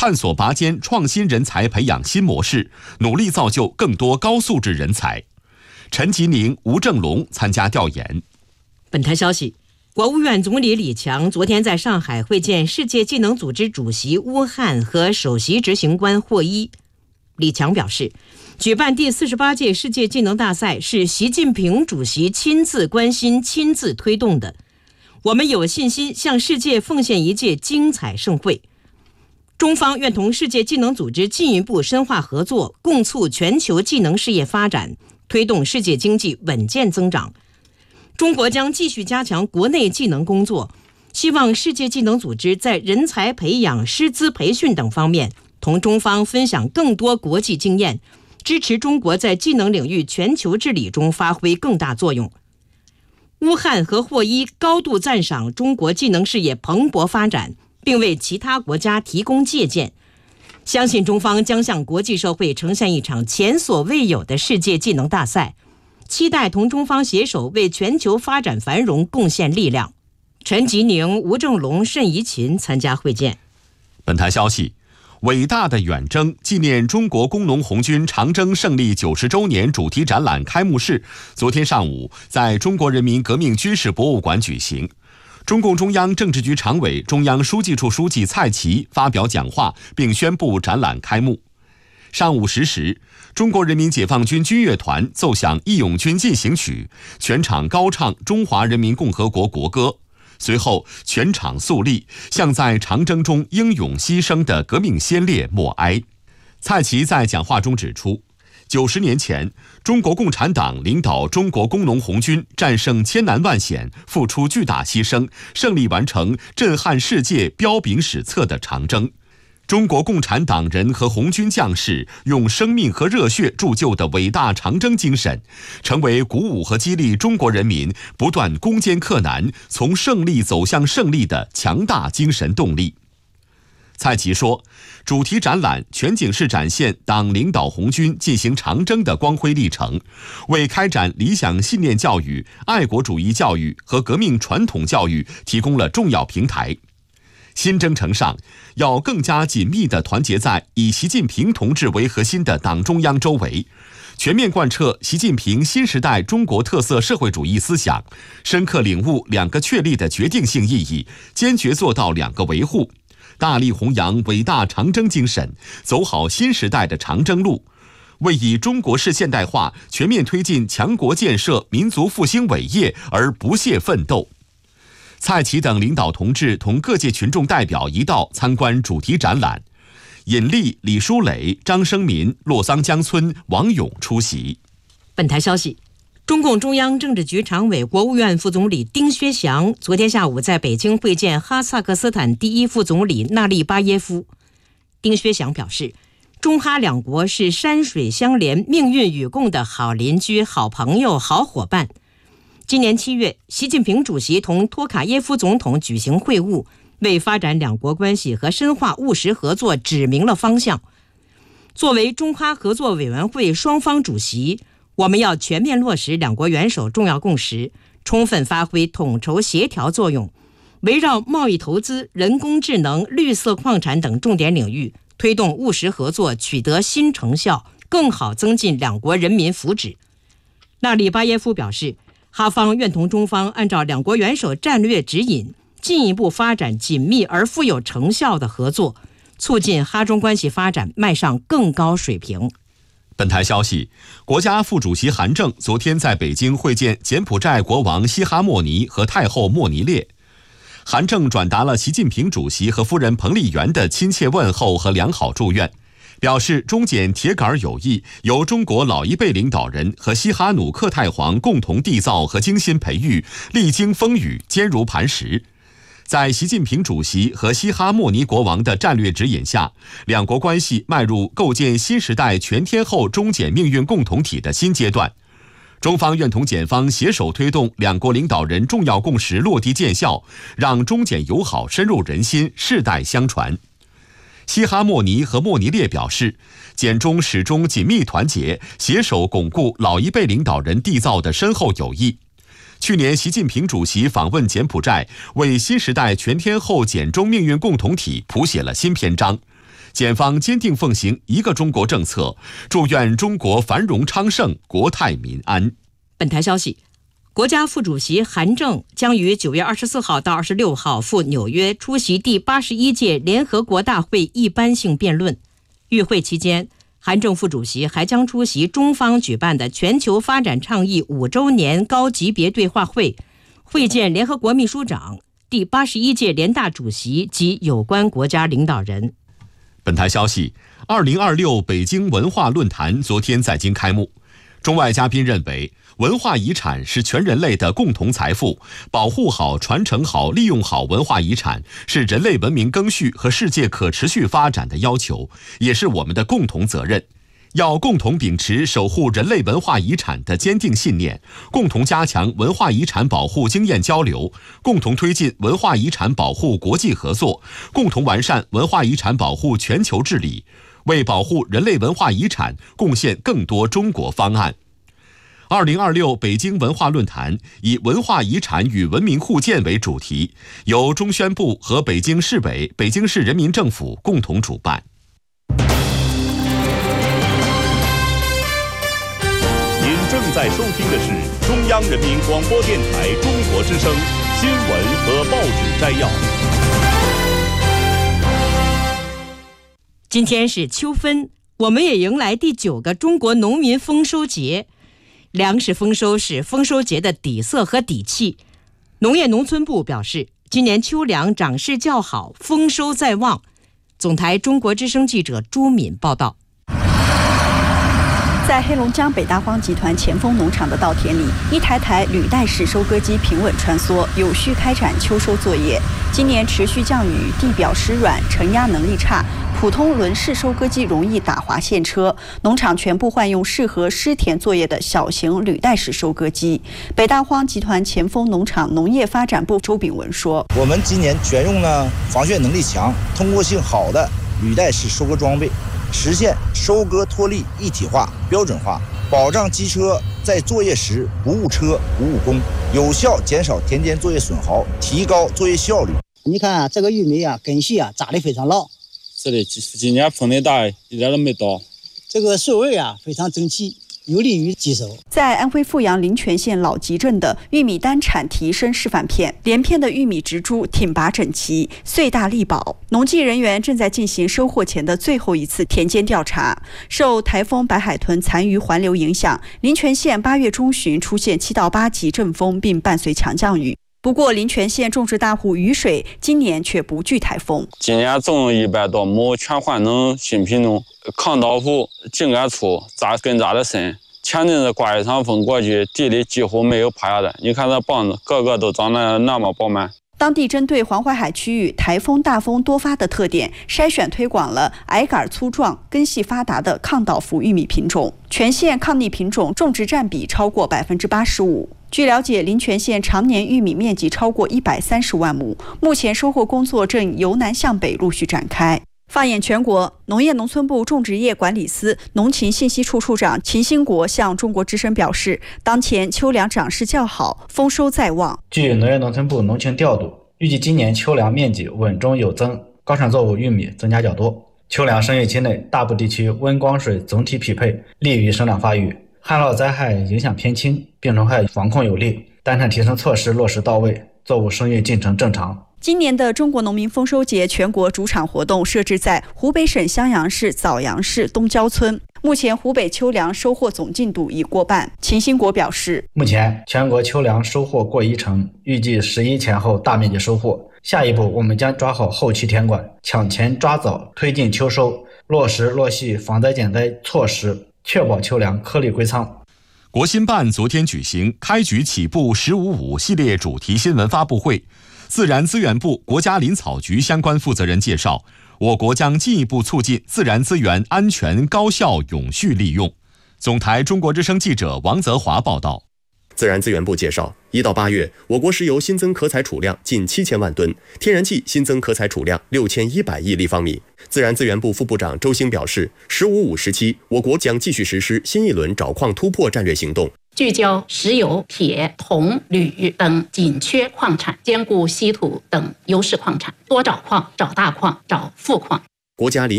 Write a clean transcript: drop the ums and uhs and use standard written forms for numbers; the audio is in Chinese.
探索拔尖创新人才培养新模式，努力造就更多高素质人才。陈吉宁、吴正龙参加调研。 本台消息，国务院总理李强昨天在上海会见世界技能组织主席乌汉和首席执行官霍伊。李强表示，举办第48届世界技能大赛是习近平主席亲自关心、亲自推动的。我们有信心向世界奉献一届精彩盛会。中方愿同世界技能组织进一步深化合作，共促全球技能事业发展，推动世界经济稳健增长。中国将继续加强国内技能工作，希望世界技能组织在人才培养、师资培训等方面同中方分享更多国际经验，支持中国在技能领域全球治理中发挥更大作用。乌汉和霍伊高度赞赏中国技能事业蓬勃发展，并为其他国家提供借鉴，相信中方将向国际社会呈现一场前所未有的世界技能大赛，期待同中方携手为全球发展繁荣贡献力量。陈吉宁、吴正龙、盛怡琴参加会见。 本台消息，伟大的远征纪念中国工农红军长征胜利90周年主题展览开幕式昨天上午在中国人民革命军事博物馆举行。中共中央政治局常委、中央书记处书记蔡奇发表讲话，并宣布展览开幕。上午10时，中国人民解放军军乐团奏响《义勇军进行曲》，全场高唱中华人民共和国国歌。随后，全场肃立，向在长征中英勇牺牲的革命先烈默哀。蔡奇在讲话中指出，90年前，中国共产党领导中国工农红军战胜千难万险，付出巨大牺牲，胜利完成震撼世界、彪炳史册的长征。中国共产党人和红军将士用生命和热血铸就的伟大长征精神，成为鼓舞和激励中国人民不断攻坚克难、从胜利走向胜利的强大精神动力。蔡奇说，主题展览全景式展现党领导红军进行长征的光辉历程，为开展理想信念教育、爱国主义教育和革命传统教育提供了重要平台。新征程上，要更加紧密地团结在以习近平同志为核心的党中央周围，全面贯彻习近平新时代中国特色社会主义思想，深刻领悟2个确立的决定性意义，坚决做到2个维护，大力弘扬伟大长征精神，走好新时代的长征路，为以中国式现代化全面推进强国建设、民族复兴伟业而不懈奋斗。蔡奇等领导同志同各界群众代表一道参观主题展览，尹力、李书磊、张生民、洛桑江村、王勇出席。 本台消息，中共中央政治局常委、国务院副总理丁薛祥昨天下午在北京会见哈萨克斯坦第1副总理纳利巴耶夫。丁薛祥表示，中哈两国是山水相连、命运与共的好邻居、好朋友、好伙伴。今年7月，习近平主席同托卡耶夫总统举行会晤，为发展两国关系和深化务实合作指明了方向。作为中哈合作委员会双方主席，我们要全面落实两国元首重要共识，充分发挥统筹协调作用，围绕贸易投资、人工智能、绿色矿产等重点领域，推动务实合作取得新成效，更好增进两国人民福祉。纳利巴耶夫表示，哈方愿同中方按照两国元首战略指引，进一步发展紧密而富有成效的合作，促进哈中关系发展迈上更高水平。 本台消息，国家副主席韩正昨天在北京会见柬埔寨国王西哈莫尼和太后莫尼列。韩正转达了习近平主席和夫人彭丽媛的亲切问候和良好祝愿，表示中柬铁杆友谊由中国老一辈领导人和西哈努克太皇共同缔造和精心培育，历经风雨，坚如磐石。在习近平主席和西哈莫尼国王的战略指引下，两国关系迈入构建新时代全天候中柬命运共同体的新阶段。中方愿同柬方携手推动两国领导人重要共识落地见效，让中柬友好深入人心，世代相传。西哈莫尼和莫尼列表示，柬中始终紧密团结，携手巩固老一辈领导人缔造的深厚友谊。去年习近平主席访问柬埔寨，为新时代全天候柬中命运共同体谱写了新篇章。 检方坚定奉行一个中国政策，祝愿中国繁荣昌盛，国泰民安。 本台消息，国家副主席韩正将于9月24号到26号赴纽约出席第81届联合国大会一般性辩论。与会期间，韩正副主席还将出席中方举办的全球发展倡议5周年高级别对话会，会见联合国秘书长、第81届联大主席及有关国家领导人。 本台消息，2026北京文化论坛昨天在京开幕。中外嘉宾认为，文化遗产是全人类的共同财富，保护好、传承好、利用好文化遗产是人类文明更续和世界可持续发展的要求，也是我们的共同责任。要共同秉持守护人类文化遗产的坚定信念，共同加强文化遗产保护经验交流，共同推进文化遗产保护国际合作，共同完善文化遗产保护全球治理，为保护人类文化遗产贡献更多中国方案。2026北京文化论坛以文化遗产与文明互鉴为主题，由中宣部和北京市委、北京市人民政府共同主办。 您正在收听的是中央人民广播电台中国之声新闻和报纸摘要。 今天是秋分，我们也迎来第9个中国农民丰收节。粮食丰收是丰收节的底色和底气。农业农村部表示，今年秋粮长势较好，丰收在望。总台中国之声记者朱敏报道。 在黑龙江北大荒集团前锋农场的稻田里，一台台履带式收割机平稳穿梭，有序开展秋收作业。今年持续降雨，地表湿软，承压能力差，普通轮式收割机容易打滑陷车，农场全部换用适合湿田作业的小型履带式收割机。北大荒集团前锋农场农业发展部周炳文说：“ 我们今年选用了防眩能力强、通过性好的履带式收割装备，实现收割脱粒一体化、标准化，保障机车在作业时不误车、不误工，有效减少田间作业损耗，提高作业效率。” 你看这个玉米根系扎得非常牢， 是的，今年风力大，一点都没倒。 这个穗味非常整齐，有利于机收。 在安徽阜阳临泉县老集镇的玉米单产提升示范片，连片的玉米植株挺拔整齐，穗大力薄。农技人员正在进行收获前的最后一次田间调查。受台风白海豚残余环流影响，临泉县8月中旬出现7到8级阵风，并伴随强降雨。不过，临泉县种植大户雨水今年却不惧台风。 今年种100多亩全换成新品种，抗倒伏、茎干粗、根扎得深。前阵子刮一场风过去，地里几乎没有趴下的。你看这棒子，个个都长得那么饱满。 当地针对黄淮海区域台风大风多发的特点，筛选推广了矮杆粗壮、根系发达的抗倒伏玉米品种。全县抗逆品种种植占比超过85%。据了解，临泉县常年玉米面积超过130万亩，目前收获工作正由南向北陆续展开。放眼全国，农业农村部种植业管理司农禽信息处处长秦兴国向中国之声表示，当前秋粮长势较好，丰收在望。 据农业农村部农情调度，预计今年秋粮面积稳中有增，高产作物玉米增加较多。秋粮生育期内，大部地区温光水总体匹配，利于生长发育，旱涝灾害影响偏轻，病虫害防控有力，单产提升措施落实到位，作物生育进程正常。 今年的中国农民丰收节全国主场活动设置在湖北省襄阳市枣阳市东郊村。目前湖北秋粮收获总进度已过半。秦兴国表示， 目前全国秋粮收获过1成，预计11前后大面积收获。下一步我们将抓好后期田管，抢前抓早推进秋收，落实落细防灾减灾措施，确保秋粮颗粒归仓。 国新办昨天举行开局起步“1055”系列主题新闻发布会。自然资源部、国家林草局相关负责人介绍，我国将进一步促进自然资源安全、高效、永续利用。总台中国之声记者王泽华报道。 自然资源部介绍，1到8月，我国石油新增可采储量近7000万吨，天然气新增可采储量6100亿立方米。自然资源部副部长周兴表示，“1055”时期，我国将继续实施新一轮找矿突破战略行动， 聚焦石油、铁、铜、铝等紧缺矿产，兼顾稀土等优势矿产，多找矿、找大矿、找富矿。 国家林